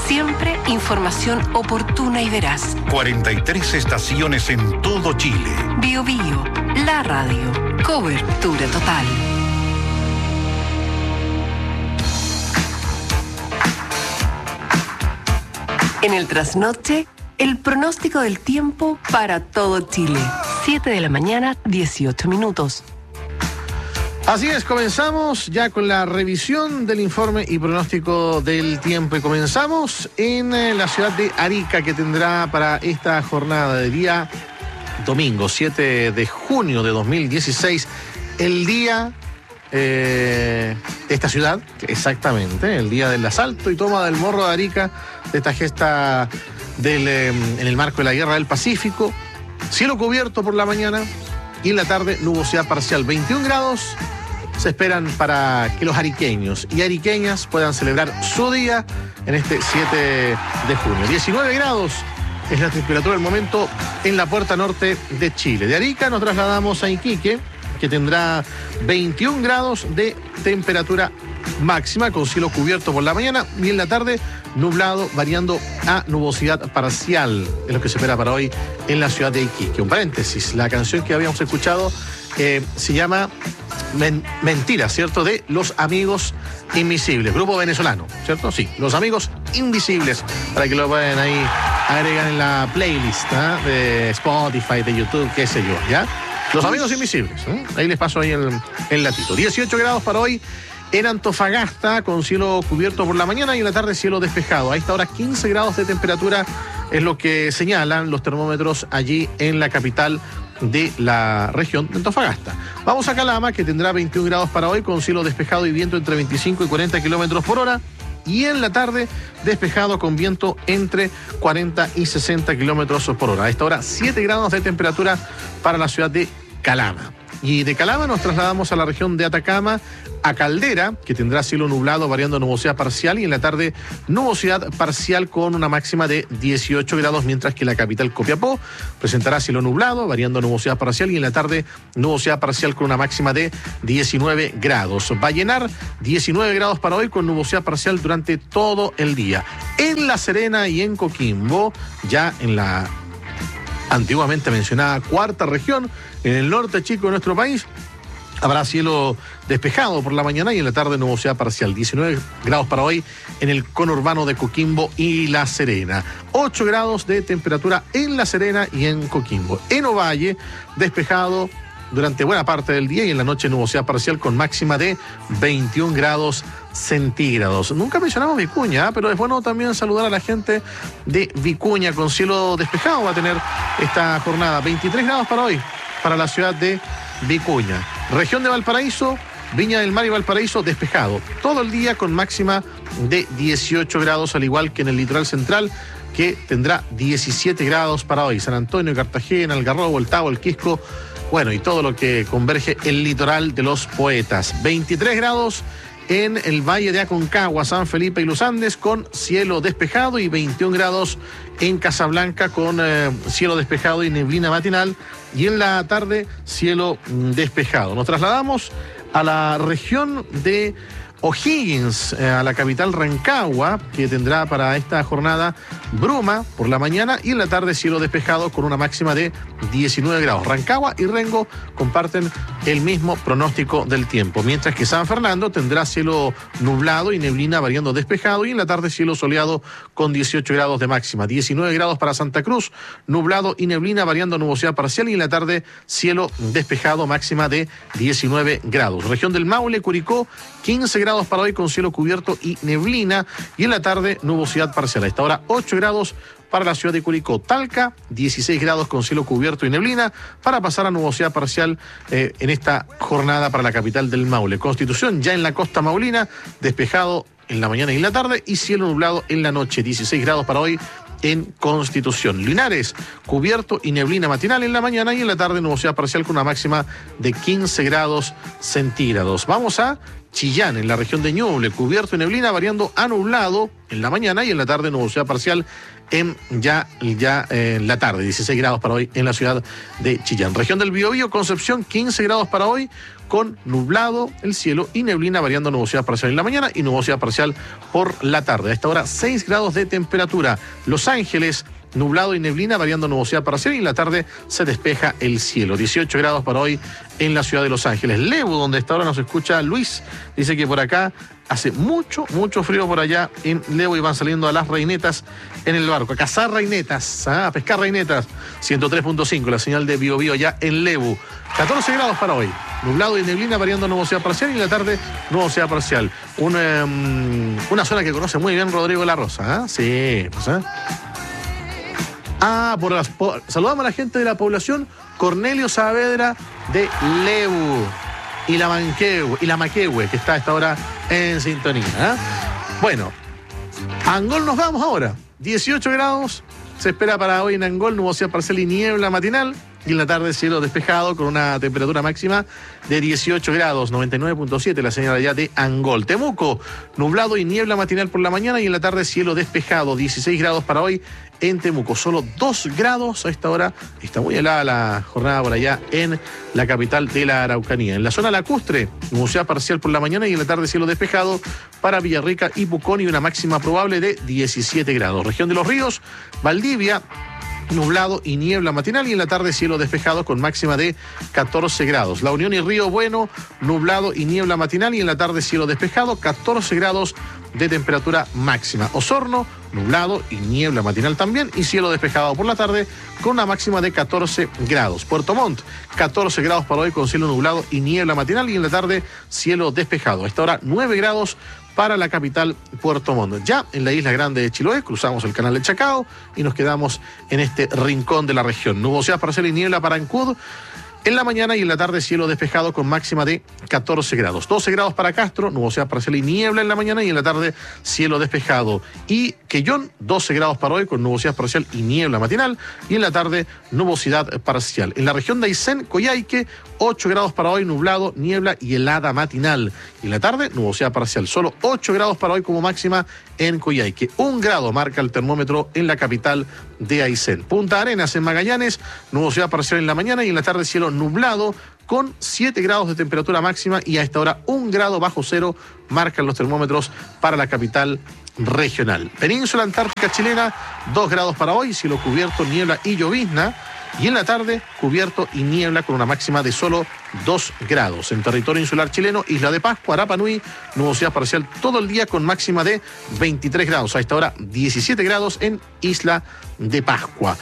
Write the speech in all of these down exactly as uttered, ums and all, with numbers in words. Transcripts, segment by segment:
Siempre información oportuna y veraz. cuarenta y tres estaciones en todo Chile. Bio Bio, la radio. Cobertura total. En el trasnoche, el pronóstico del tiempo para todo Chile. siete de la mañana, dieciocho minutos. Así es, comenzamos ya con la revisión del informe y pronóstico del tiempo. Y comenzamos en eh, la ciudad de Arica, que tendrá para esta jornada de día domingo, siete de junio de dos mil dieciséis, el día eh, de esta ciudad, exactamente, el día del asalto y toma del Morro de Arica, de esta gesta del, eh, en el marco de la Guerra del Pacífico. Cielo cubierto por la mañana y en la tarde nubosidad parcial, veintiún grados. Se esperan para que los ariqueños y ariqueñas puedan celebrar su día en este siete de junio. diecinueve grados es la temperatura del momento en la puerta norte de Chile. De Arica nos trasladamos a Iquique, que tendrá veintiún grados de temperatura máxima, con cielo cubierto por la mañana y en la tarde nublado, variando a nubosidad parcial. Es lo que se espera para hoy en la ciudad de Iquique. Un paréntesis, la canción que habíamos escuchado eh, se llama Men- Mentira, ¿cierto? De Los Amigos Invisibles, grupo venezolano, ¿cierto? Sí, Los Amigos Invisibles, para que lo puedan ahí agregar en la playlist, ¿eh? De Spotify, de YouTube, qué sé yo, ¿ya? Los Amigos Invisibles, ¿eh? Ahí les paso ahí el, el latito. dieciocho grados para hoy en Antofagasta, con cielo cubierto por la mañana y en la tarde cielo despejado. A esta hora quince grados de temperatura es lo que señalan los termómetros allí en la capital de la región de Antofagasta. Vamos a Calama, que tendrá veintiún grados para hoy, con cielo despejado y viento entre veinticinco y cuarenta kilómetros por hora. Y en la tarde, despejado con viento entre cuarenta y sesenta kilómetros por hora. A esta hora, siete grados de temperatura para la ciudad de Calama. Y de Calama nos trasladamos a la región de Atacama, a Caldera, que tendrá cielo nublado, variando nubosidad parcial, y en la tarde nubosidad parcial con una máxima de dieciocho grados, mientras que la capital Copiapó presentará cielo nublado, variando nubosidad parcial, y en la tarde nubosidad parcial con una máxima de diecinueve grados. Vallenar, diecinueve grados para hoy, con nubosidad parcial durante todo el día. En La Serena y en Coquimbo, ya en la antiguamente mencionada cuarta región, en el norte chico de nuestro país, habrá cielo despejado por la mañana y en la tarde nubosidad parcial. diecinueve grados para hoy en el conurbano de Coquimbo y La Serena. ocho grados de temperatura en La Serena y en Coquimbo. En Ovalle, despejado durante buena parte del día y en la noche nubosidad parcial con máxima de veintiún grados centígrados. Nunca mencionamos Vicuña, ¿eh? Pero es bueno también saludar a la gente de Vicuña, con cielo despejado va a tener esta jornada. veintitrés grados para hoy, para la ciudad de Vicuña. Región de Valparaíso, Viña del Mar y Valparaíso, despejado todo el día con máxima de dieciocho grados, al igual que en el litoral central, que tendrá diecisiete grados para hoy. San Antonio, Cartagena, Algarrobo, El Tabo, El Quisco, bueno, y todo lo que converge el litoral de los poetas. veintitrés grados en el Valle de Aconcagua, San Felipe y Los Andes, con cielo despejado, y veintiún grados en Casablanca, con eh, cielo despejado y neblina matinal, y en la tarde cielo mm, despejado. Nos trasladamos a la región de O'Higgins, eh, a la capital Rancagua, que tendrá para esta jornada bruma por la mañana y en la tarde cielo despejado con una máxima de diecinueve grados. Rancagua y Rengo comparten el mismo pronóstico del tiempo, mientras que San Fernando tendrá cielo nublado y neblina variando despejado, y en la tarde cielo soleado con dieciocho grados de máxima. diecinueve grados para Santa Cruz, nublado y neblina variando nubosidad parcial, y en la tarde cielo despejado, máxima de diecinueve grados. Región del Maule, Curicó, quince grados para hoy con cielo cubierto y neblina, y en la tarde nubosidad parcial. A esta hora ocho grados para la ciudad de Curicó. Talca, dieciséis grados con cielo cubierto y neblina, para pasar a nubosidad parcial eh, en esta jornada para la capital del Maule. Constitución, ya en la costa maulina, despejado en la mañana y en la tarde, y cielo nublado en la noche. dieciséis grados para hoy en Constitución. Linares, cubierto y neblina matinal en la mañana, y en la tarde nubosidad parcial con una máxima de quince grados centígrados. Vamos a Chillán, en la región de Ñuble, cubierto y neblina, variando a nublado en la mañana y en la tarde nubosidad parcial en ya, ya eh, en la tarde, dieciséis grados para hoy en la ciudad de Chillán. Región del Biobío, Concepción, quince grados para hoy, con nublado el cielo y neblina, variando nubosidad parcial en la mañana y nubosidad parcial por la tarde. A esta hora, seis grados de temperatura. Los Ángeles, nublado y neblina, variando nubosidad parcial y en la tarde se despeja el cielo. dieciocho grados para hoy en la ciudad de Los Ángeles. Lebu, donde esta hora nos escucha Luis, dice que por acá hace mucho, mucho frío por allá en Lebu y van saliendo a las reinetas en el barco, a cazar reinetas, ¿ah? A pescar reinetas. ciento tres punto cinco, la señal de Bio Bio allá en Lebu. catorce grados para hoy, nublado y neblina, variando nubosidad parcial y en la tarde nubosidad parcial. Una, um, una zona que conoce muy bien Rodrigo La Rosa, ¿ah? Sí, pues, ¿eh? Ah, por las, por, saludamos a la gente de la población Cornelio Saavedra de Lebu y la Manquehue, y la Maquehue, que está a esta hora en sintonía. ¿eh? Bueno, a Angol nos vamos ahora. dieciocho grados se espera para hoy en Angol, nubosidad parcial y niebla matinal. Y en la tarde cielo despejado con una temperatura máxima de dieciocho grados, noventa y nueve punto siete la señal allá de Angol. Temuco, nublado y niebla matinal por la mañana y en la tarde cielo despejado, dieciséis grados para hoy en Temuco. Solo dos grados a esta hora. Está muy helada la jornada por allá en la capital de la Araucanía. En la zona lacustre, nubosidad parcial por la mañana y en la tarde cielo despejado para Villarrica y Pucón y una máxima probable de diecisiete grados. Región de los Ríos, Valdivia, nublado y niebla matinal y en la tarde cielo despejado con máxima de catorce grados. La Unión y Río Bueno, nublado y niebla matinal y en la tarde cielo despejado, catorce grados de temperatura máxima. Osorno, nublado y niebla matinal también y cielo despejado por la tarde con una máxima de catorce grados. Puerto Montt, catorce grados para hoy con cielo nublado y niebla matinal y en la tarde cielo despejado. A esta hora nueve grados para la capital Puerto Montt. Ya en la isla grande de Chiloé cruzamos el canal de Chacao y nos quedamos en este rincón de la región. Nubosidad parcial y niebla para Ancud en la mañana y en la tarde cielo despejado con máxima de catorce grados. doce grados para Castro, nubosidad parcial y niebla en la mañana y en la tarde cielo despejado. Y Quellón, doce grados para hoy con nubosidad parcial y niebla matinal y en la tarde nubosidad parcial. En la región de Aysén, Coyhaique, ocho grados para hoy, nublado, niebla y helada matinal. Y en la tarde nubosidad parcial. Solo ocho grados para hoy como máxima en Coyhaique. Un grado marca el termómetro en la capital de Aysén. Punta Arenas en Magallanes, nubosidad parcial en la mañana y en la tarde cielo nublado con siete grados de temperatura máxima y a esta hora un grado bajo cero marcan los termómetros para la capital regional. Península Antártica chilena, dos grados para hoy, cielo cubierto, niebla y llovizna. Y en la tarde, cubierto y niebla con una máxima de solo dos grados. En territorio insular chileno, Isla de Pascua, Rapa Nui, nubosidad parcial todo el día con máxima de veintitrés grados. A esta hora, diecisiete grados en Isla de Pascua.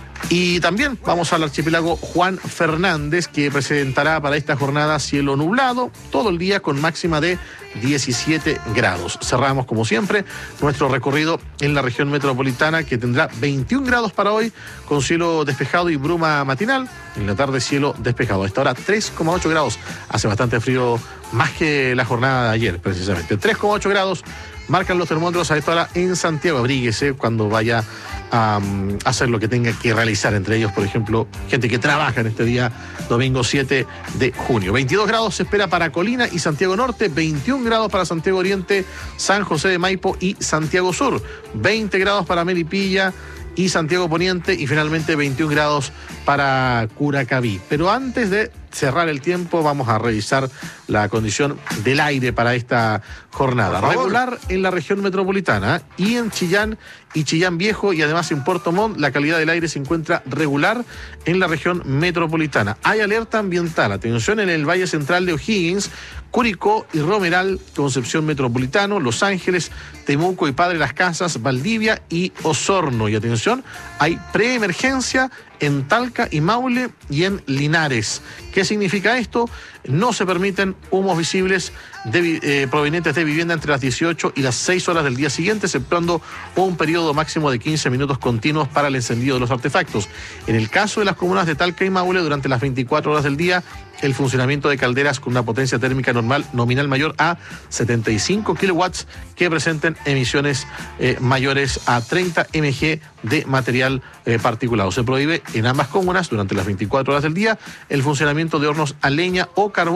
Y también vamos al archipiélago Juan Fernández, que presentará para esta jornada cielo nublado todo el día con máxima de diecisiete grados. Cerramos, como siempre, nuestro recorrido en la región metropolitana, que tendrá veintiún grados para hoy, con cielo despejado y bruma matinal. En la tarde, cielo despejado. A esta hora, tres coma ocho grados. Hace bastante frío, más que la jornada de ayer, precisamente. tres coma ocho grados marcan los termómetros a esta hora en Santiago. Abríguese cuando vaya a um, hacer lo que tenga que realizar, entre ellos, por ejemplo, gente que trabaja en este día, domingo siete de junio. veintidós grados se espera para Colina y Santiago Norte, veintiún grados para Santiago Oriente, San José de Maipo y Santiago Sur, veinte grados para Melipilla y Santiago Poniente y finalmente veintiún grados para Curacaví. Pero antes de cerrar el tiempo, vamos a revisar la condición del aire para esta jornada. Regular en la región metropolitana y en Chillán y Chillán Viejo y además en Puerto Montt la calidad del aire se encuentra regular en la región metropolitana. Hay alerta ambiental, atención en el Valle Central de O'Higgins, Curicó y Romeral, Concepción Metropolitano, Los Ángeles, Temuco y Padre Las Casas, Valdivia y Osorno. Y atención, hay preemergencia en Talca y Maule y en Linares. ¿Qué significa esto? No se permiten humos visibles de, eh, provenientes de vivienda entre las dieciocho y las seis horas del día siguiente, exceptuando un periodo máximo de quince minutos continuos para el encendido de los artefactos. En el caso de las comunas de Talca y Maule, durante las veinticuatro horas del día, el funcionamiento de calderas con una potencia térmica normal nominal mayor a setenta y cinco kilowatts que presenten emisiones eh, mayores a treinta megavatios de material eh, particulado. Se prohíbe en ambas comunas durante las veinticuatro horas del día el funcionamiento de hornos a leña o carbón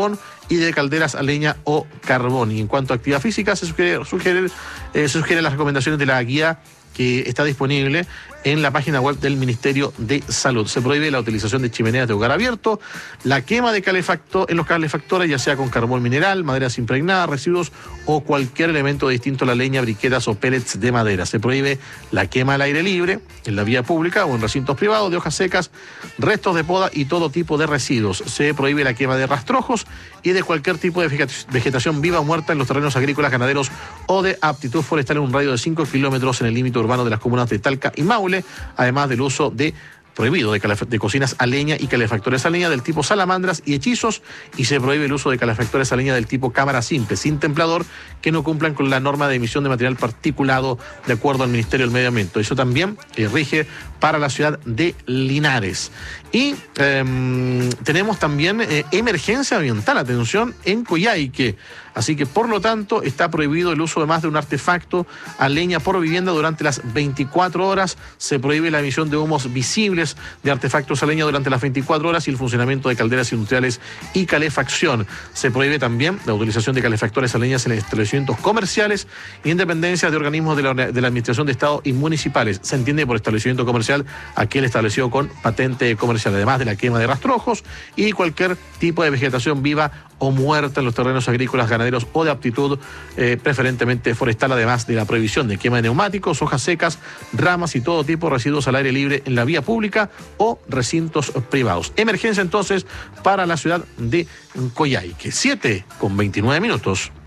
y de calderas a leña o carbón. Y en cuanto a actividad física, se sugiere, sugiere, eh, se sugieren las recomendaciones de la guía que está disponible en la página web del Ministerio de Salud. Se prohíbe la utilización de chimeneas de hogar abierto, la quema de calefacto en los calefactores, ya sea con carbón mineral, maderas impregnadas, residuos o cualquier elemento distinto a la leña, briquetas o pellets de madera. Se prohíbe la quema al aire libre, en la vía pública o en recintos privados, de hojas secas, restos de poda y todo tipo de residuos. Se prohíbe la quema de rastrojos y de cualquier tipo de vegetación viva o muerta en los terrenos agrícolas, ganaderos o de aptitud forestal en un radio de cinco kilómetros en el límite urbano de las comunas de Talca y Maule, además del uso de prohibido de, de cocinas a leña y calefactores a leña del tipo salamandras y hechizos, y se prohíbe el uso de calefactores a leña del tipo cámara simple, sin templador, que no cumplan con la norma de emisión de material particulado de acuerdo al Ministerio del Medio Ambiente. Eso también eh, rige para la ciudad de Linares. Y eh, tenemos también eh, emergencia ambiental, atención, en Coyhaique. Así que, por lo tanto, está prohibido el uso de más de un artefacto a leña por vivienda durante las veinticuatro horas. Se prohíbe la emisión de humos visibles de artefactos a leña durante las veinticuatro horas y el funcionamiento de calderas industriales y calefacción. Se prohíbe también la utilización de calefactores a leña en establecimientos comerciales y en dependencias de organismos de la, de la Administración de Estado y municipales. Se entiende por establecimiento comercial aquel establecido con patente comercial, además de la quema de rastrojos y cualquier tipo de vegetación viva o muerta en los terrenos agrícolas, ganaderos o de aptitud eh, preferentemente forestal, además de la prohibición de quema de neumáticos, hojas secas, ramas y todo tipo de residuos al aire libre en la vía pública o recintos privados. Emergencia entonces para la ciudad de Coyhaique. siete con veintinueve minutos.